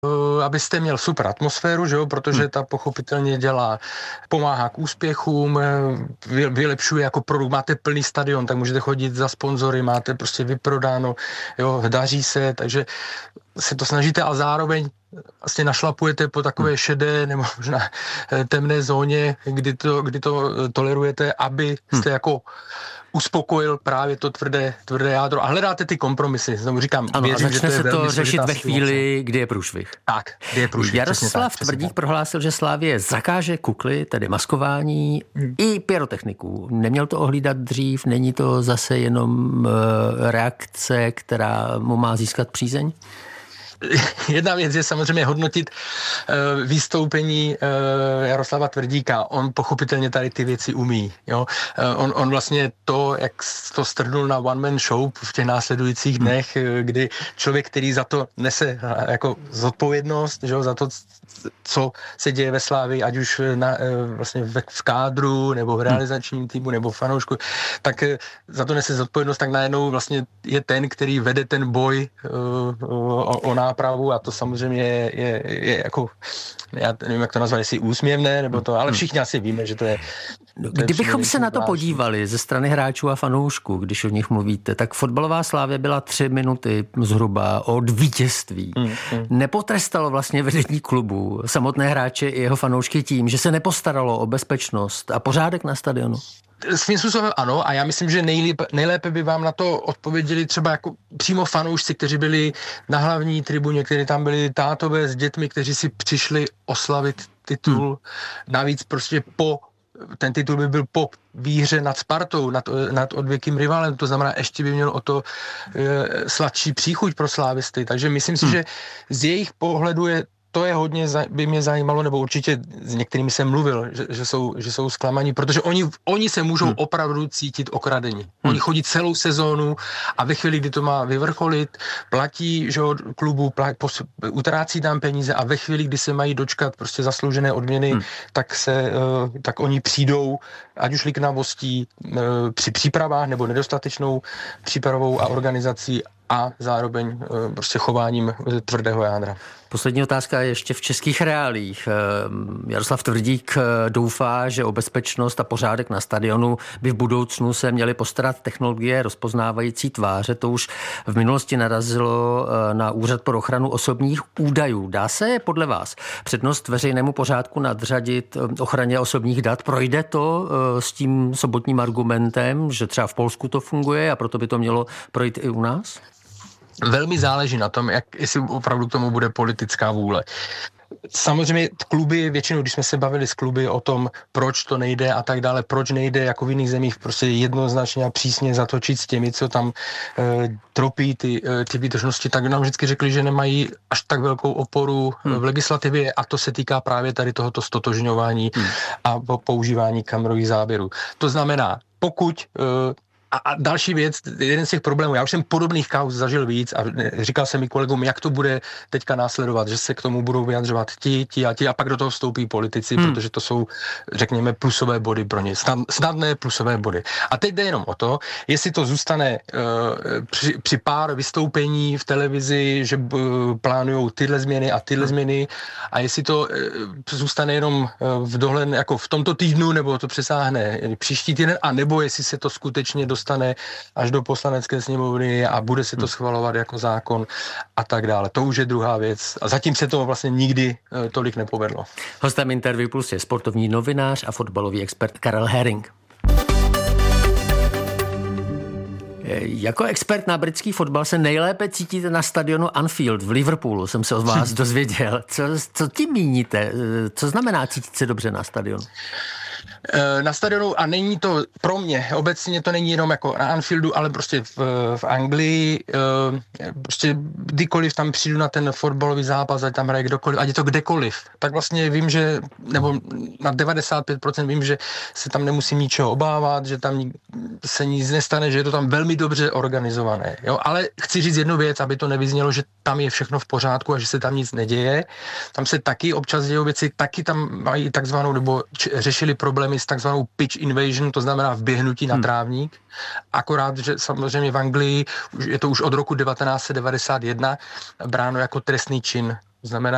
abyste měl super atmosféru, že jo, protože ta pochopitelně pomáhá k úspěchům, vylepšuje jako produkt, máte plný stadion, tak můžete chodit za sponzory, máte prostě vyprodáno, jo, daří se, takže se to snažíte, ale zároveň vlastně našlapujete po takové šedé nebo možná temné zóně, kdy to tolerujete, aby jste jako uspokojil právě to tvrdé jádro a hledáte ty kompromisy. Znovu říkám, ano, věřím, a začne se to řešit ve chvíli, kdy je průšvih. Tak, kdy je průšvih. Jaroslav Tvrdík prohlásil, že Slavie zakáže kukly, tedy maskování, i pyrotechniků. Neměl to ohlídat dřív, není to zase jenom reakce, která mu má získat přízeň? Jedna věc je samozřejmě hodnotit vystoupení Jaroslava Tvrdíka. On pochopitelně tady ty věci umí. Jo? On vlastně to, jak to strhnul na one man show v těch následujících dnech, kdy člověk, který za to nese jako zodpovědnost, že jo? Za to, co se děje ve Slavii, ať už vlastně v kádru, nebo v realizačním týmu, nebo v fanoušku, tak za to nese zodpovědnost, tak najednou vlastně je ten, který vede ten boj o nápravu a to samozřejmě je jako, já nevím, jak to nazvat, jestli úsměvné, nebo to, ale všichni asi víme, že to je... Kdybychom se na to podívali ze strany hráčů a fanoušků, když o nich mluvíte, tak fotbalová Slavie byla 3 minuty zhruba od vítězství. Nepotrestalo vlastně vedení klubu samotné hráče i jeho fanoušky tím, že se nepostaralo o bezpečnost a pořádek na stadionu? Svým způsobem ano, a já myslím, že nejlépe by vám na to odpověděli třeba jako přímo fanoušci, kteří byli na hlavní tribuně, kteří tam byli tátové s dětmi, kteří si přišli oslavit titul. Navíc prostě ten titul by byl po výhře nad Spartou, nad odvěkým rivalem, to znamená, ještě by měl o to sladší příchuť pro slávisty. Takže myslím si, že z jejich pohledu to je hodně, by mě zajímalo, nebo určitě s některými jsem mluvil, že jsou zklamaní, protože oni se můžou opravdu cítit okradení. Oni chodí celou sezónu a ve chvíli, kdy to má vyvrcholit, platí, že od klubu, utrácí tam peníze a ve chvíli, kdy se mají dočkat prostě zasloužené odměny, tak oni přijdou, ať už liknavostí při přípravách nebo nedostatečnou přípravou a organizací a zároveň prostě chováním tvrdého jádra. Poslední otázka je ještě v českých reálích. Jaroslav Tvrdík doufá, že o bezpečnost a pořádek na stadionu by v budoucnu se měly postarat technologie rozpoznávající tváře. To už v minulosti narazilo na Úřad pro ochranu osobních údajů. Dá se podle vás přednost veřejnému pořádku nadřadit ochraně osobních dat? Projde to s tím sobotním argumentem, že třeba v Polsku to funguje a proto by to mělo projít i u nás? Velmi záleží na tom, jestli opravdu k tomu bude politická vůle. Samozřejmě kluby, většinou, když jsme se bavili s kluby o tom, proč to nejde a tak dále, proč nejde jako v jiných zemích prostě jednoznačně a přísně zatočit s těmi, co tam tropí ty výtržnosti, tak nám vždycky řekli, že nemají až tak velkou oporu v legislativě a to se týká právě tady tohoto stotožňování a používání kamerových záběrů. To znamená, pokud a další věc, jeden z těch problémů, já už jsem podobných kauz zažil víc a říkal jsem mi kolegům, jak to bude teďka následovat, že se k tomu budou vyjadřovat ti a pak do toho vstoupí politici, protože to jsou, řekněme, plusové body pro ně, snadné plusové body. A teď jde jenom o to, jestli to zůstane při pár vystoupení v televizi, že plánujou tyhle změny a jestli to zůstane jenom v dohledné, jako v tomto týdnu, nebo to přesáhne příští týden, a nebo jestli se to skutečně dostane až do poslanecké sněmovny a bude se to schvalovat jako zákon a tak dále. To už je druhá věc. A zatím se to vlastně nikdy tolik nepovedlo. Hostem Interview Plus je sportovní novinář a fotbalový expert Karel Herring. Jako expert na britský fotbal se nejlépe cítíte na stadionu Anfield v Liverpoolu, jsem se od vás dozvěděl. Co tím míníte? Co znamená cítit se dobře na stadionu? Na stadionu, a není to pro mě, obecně to není jenom jako na Anfieldu, ale prostě v Anglii, prostě kdykoliv tam přijdu na ten fotbalový zápas, ať tam hraje kdokoliv, ať je to kdekoliv, tak vlastně vím, že, nebo na 95% vím, že se tam nemusím ničeho obávat, že tam se nic nestane, že je to tam velmi dobře organizované. Jo? Ale chci říct jednu věc, aby to nevyznělo, že tam je všechno v pořádku a že se tam nic neděje. Tam se taky občas dějou věci, taky tam mají takzvanou, nebo řešili problémy s takzvanou pitch invasion, to znamená vběhnutí na trávník. Akorát, že samozřejmě v Anglii je to už od roku 1991 bráno jako trestný čin. To znamená,